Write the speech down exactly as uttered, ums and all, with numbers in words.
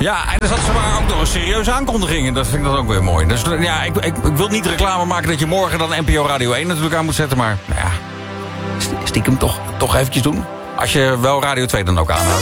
Ja, en dan zat ze maar ook nog een serieuze aankondiging. En dat vind ik dan ook weer mooi. Dus ja, ik, ik, ik wil niet reclame maken dat je morgen dan N P O Radio één natuurlijk aan moet zetten. Maar nou ja, stiekem toch, toch eventjes doen. Als je wel Radio twee dan ook aanhoudt.